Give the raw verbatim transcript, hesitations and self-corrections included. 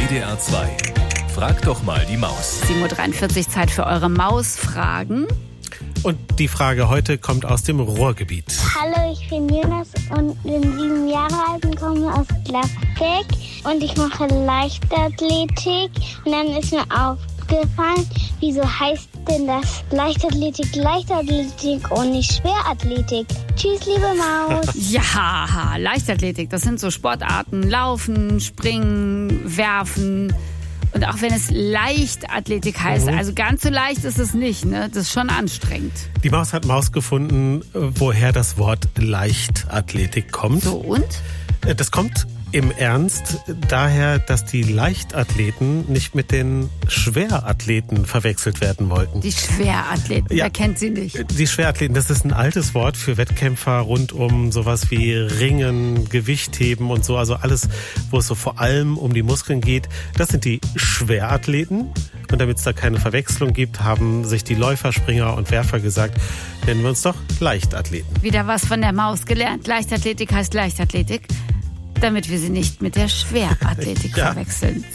W D R zwei. Frag doch mal die Maus. sieben Uhr dreiundvierzig, Zeit für eure Mausfragen. Und die Frage heute kommt aus dem Ruhrgebiet. Hallo, ich bin Jonas und bin sieben Jahre alt und komme aus Gladbeck. Und ich mache Leichtathletik. Und dann ist mir aufgefallen, wieso heißt denn das Leichtathletik Leichtathletik und nicht Schwerathletik? Tschüss, liebe Maus. Ja, Leichtathletik, das sind so Sportarten. Laufen, springen, werfen. Und auch wenn es Leichtathletik heißt, also ganz so leicht ist es nicht, ne? Das ist schon anstrengend. Die Maus hat Maus gefunden, woher das Wort Leichtathletik kommt. So und? Das kommt im Ernst daher, dass die Leichtathleten nicht mit den Schwerathleten verwechselt werden wollten. Die Schwerathleten, Ja. wer kennt sie nicht? Die Schwerathleten, das ist ein altes Wort für Wettkämpfer rund um sowas wie Ringen, Gewichtheben und so. Also alles, wo es so vor allem um die Muskeln geht. Das sind die Schwerathleten. Und damit es da keine Verwechslung gibt, haben sich die Läufer, Springer und Werfer gesagt, nennen wir uns doch Leichtathleten. Wieder was von der Maus gelernt. Leichtathletik heißt Leichtathletik, damit wir sie nicht mit der Schwerathletik Ja. verwechseln.